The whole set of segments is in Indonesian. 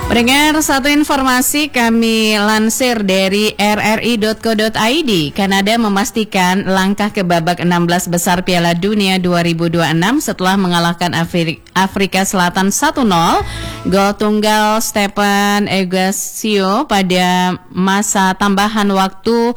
Pendengar, satu informasi kami lansir dari rri.co.id. Kanada memastikan langkah ke babak 16 besar Piala Dunia 2026 setelah mengalahkan Afrika Selatan 1-0. Gol tunggal Stephen Egasio pada masa tambahan waktu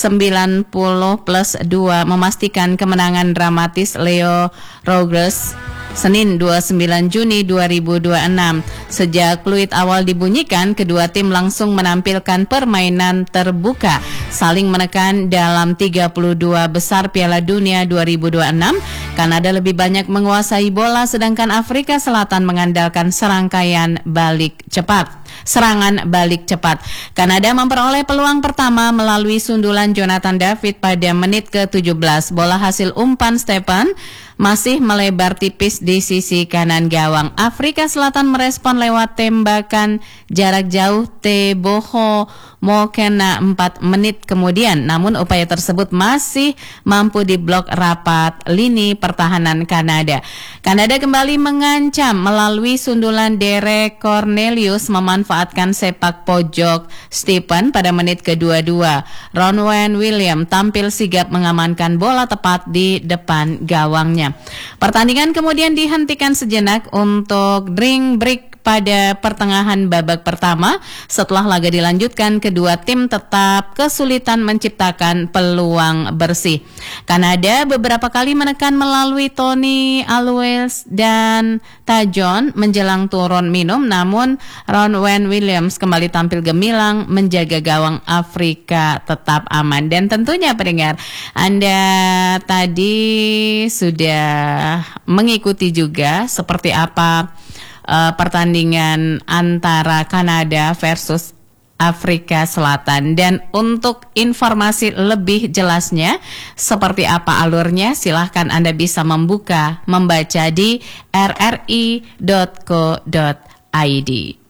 90+2 memastikan kemenangan dramatis Leo Rodriguez Senin 29 Juni 2026. Sejak peluit awal dibunyikan, kedua tim langsung menampilkan permainan terbuka, saling menekan dalam 32 besar Piala Dunia 2026. Kanada lebih banyak menguasai bola, sedangkan Afrika Selatan mengandalkan serangan balik cepat. Kanada memperoleh peluang pertama melalui sundulan Jonathan David pada menit ke-17. Bola hasil umpan Stephen masih melebar tipis di sisi kanan gawang. Afrika Selatan merespon lewat tembakan jarak jauh Teboho Mokena 4 menit kemudian. Namun upaya tersebut masih mampu diblok rapat lini pertahanan Kanada. Kanada kembali mengancam melalui sundulan Derek Cornelius memanfaatkan sepak pojok Stephen pada menit ke-22. Ronwen Williams tampil sigap mengamankan bola tepat di depan gawangnya. Pertandingan kemudian dihentikan sejenak untuk drink break pada pertengahan babak pertama. Setelah laga dilanjutkan, kedua tim tetap kesulitan menciptakan peluang bersih. Kanada beberapa kali menekan melalui Tony Alves dan Tajon menjelang turun minum, namun Ronwen Williams kembali tampil gemilang menjaga gawang Afrika tetap aman. Dan tentunya pendengar, Anda tadi sudah mengikuti juga seperti apa pertandingan antara Kanada versus Afrika Selatan. Dan untuk informasi lebih jelasnya seperti apa alurnya, silahkan Anda bisa membaca di rri.co.id.